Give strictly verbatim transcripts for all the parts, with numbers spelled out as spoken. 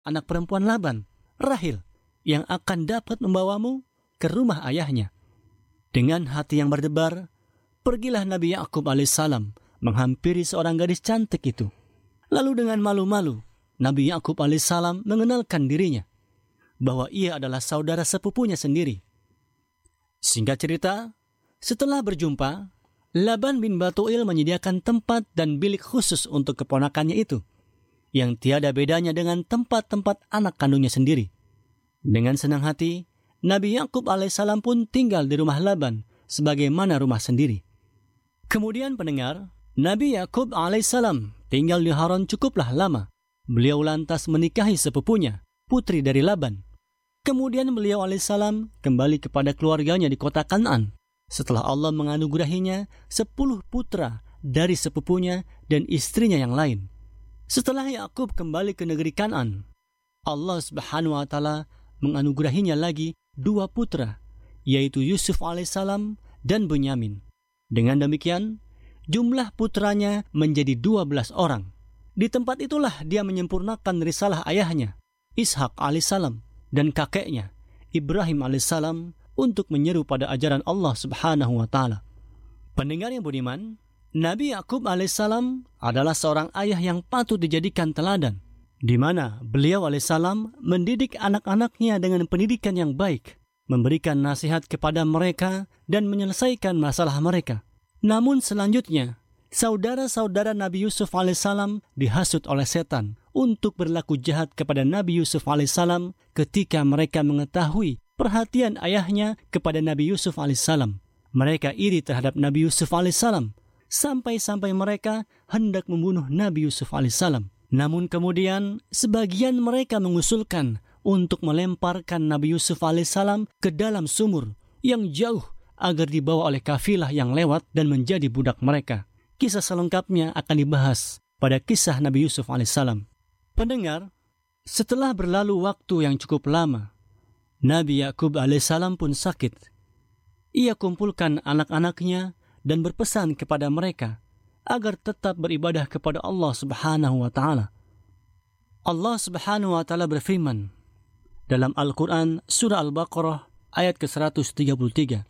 anak perempuan Laban, Rahil, yang akan dapat membawamu ke rumah ayahnya. Dengan hati yang berdebar, pergilah Nabi Yakub alaihissalam menghampiri seorang gadis cantik itu. Lalu dengan malu-malu, Nabi Yakub alaihissalam mengenalkan dirinya, bahwa ia adalah saudara sepupunya sendiri. Singkat cerita, setelah berjumpa, Laban bin Batuil menyediakan tempat dan bilik khusus untuk keponakannya itu, yang tiada bedanya dengan tempat-tempat anak kandungnya sendiri. Dengan senang hati, Nabi Yakub alaihissalam pun tinggal di rumah Laban sebagaimana rumah sendiri. Kemudian pendengar, Nabi Yakub alaihissalam tinggal di Haran cukuplah lama. Beliau lantas menikahi sepupunya, putri dari Laban. Kemudian beliau alaihissalam kembali kepada keluarganya di kota Kan'an, setelah Allah menganugerahinya sepuluh putra dari sepupunya dan istrinya yang lain. Setelah Yakub kembali ke negeri Kan'an, Allah Subhanahu wa taala menganugerahinya lagi dua putra, yaitu Yusuf alaihissalam dan Bunyamin. Dengan demikian, jumlah putranya menjadi dua belas orang. Di tempat itulah dia menyempurnakan risalah ayahnya, Ishak alaihissalam, dan kakeknya, Ibrahim alaihissalam, untuk menyeru pada ajaran Allah Subhanahu wa taala. Pendengar yang budiman, Nabi Yakub alaihissalam adalah seorang ayah yang patut dijadikan teladan, di mana beliau alaihissalam mendidik anak-anaknya dengan pendidikan yang baik, memberikan nasihat kepada mereka dan menyelesaikan masalah mereka. Namun selanjutnya, saudara-saudara Nabi Yusuf alaihissalam dihasut oleh setan untuk berlaku jahat kepada Nabi Yusuf alaihissalam ketika mereka mengetahui perhatian ayahnya kepada Nabi Yusuf alaihissalam. Mereka iri terhadap Nabi Yusuf alaihissalam, sampai-sampai mereka hendak membunuh Nabi Yusuf alaihissalam. Namun kemudian sebagian mereka mengusulkan untuk melemparkan Nabi Yusuf alaihissalam ke dalam sumur yang jauh agar dibawa oleh kafilah yang lewat dan menjadi budak mereka. Kisah selengkapnya akan dibahas pada kisah Nabi Yusuf alaihissalam. Pendengar, setelah berlalu waktu yang cukup lama, Nabi Yakub alaihissalam pun sakit. Ia kumpulkan anak-anaknya dan berpesan kepada mereka agar tetap beribadah kepada Allah Subhanahu wa taala. Allah Subhanahu wa taala berfirman dalam Al-Qur'an surah Al-Baqarah ayat ke seratus tiga puluh tiga.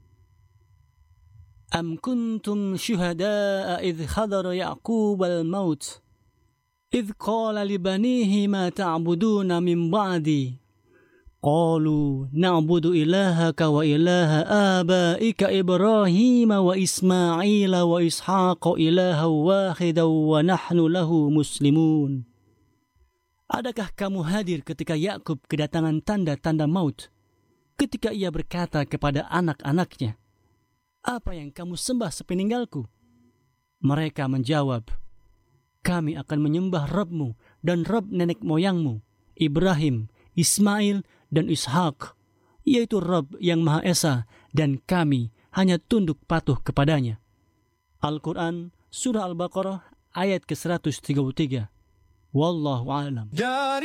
Am kuntum syuhada'a idh khadara Ya'qub al-maut idh qala li banihi ma ta'buduna min ba'di qalu na'budu ilahaka wa ilaha abaika Ibrahim wa Ismail wa Ishaq ilaha wahidan wa nahnu lahu muslimun. Adakah kamu hadir ketika Yakub kedatangan tanda-tanda maut, ketika ia berkata kepada anak-anaknya, apa yang kamu sembah sepeninggalku? Mereka menjawab, kami akan menyembah Rabbmu dan Rabb nenek moyangmu, Ibrahim, Ismail, dan Ishak, yaitu Rabb yang Maha Esa, dan kami hanya tunduk patuh kepadanya. Al-Quran, Surah Al-Baqarah, ayat ke seratus tiga puluh tiga. Wallahu a'lam.